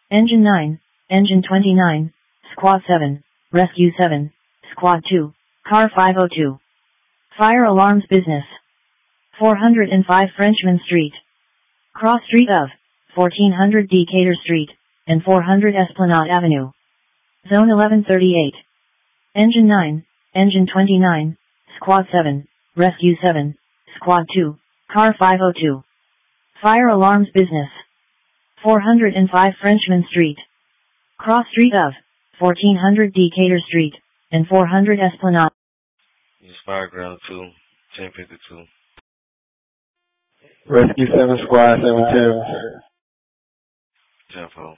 Engine 9, Engine 29, Squad 7, Rescue 7, Squad 2, Car 502. Fire alarms business. 405 Frenchman Street. Cross Street of 1400 Decatur Street, and 400 Esplanade Avenue. Zone 1138. Engine 9, Engine 29, Squad 7, Rescue 7, Squad 2, Car 502. Fire alarms business. 405 Frenchman Street. Cross Street of 1400 Decatur Street, and 400 Esplanade. Fire ground 2, 1052. Rescue 7 Squad 710. 10-4.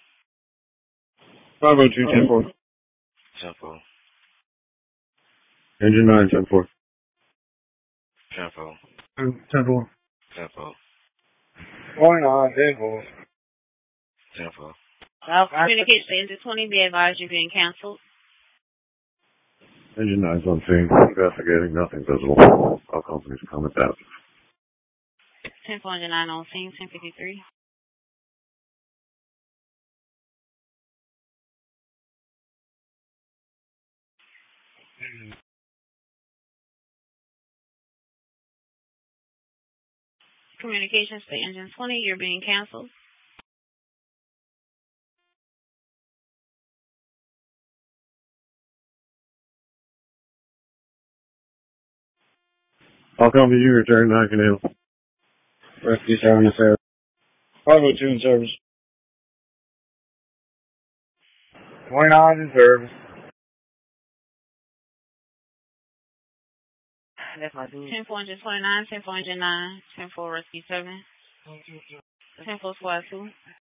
502 10-4. 10-4. Engine 9 10-4. 10-4. 10-4. 10-4. 29 10-4. 10-4. Communication to Engine 20, be advised you're being canceled. Engine 9's on scene. Investigating, nothing visible. All companies comment out. 10-4, Engine 9 on scene, 1053. Communications to Engine 20, you're being canceled. All companies, you return 9 Canal. Rescue 7 in service. 502 in service. 29 in service. That's my dude. 10-4, Engine 29, 10-4, Engine 9, 10-4, Rescue 7, 10-4, Squad 2.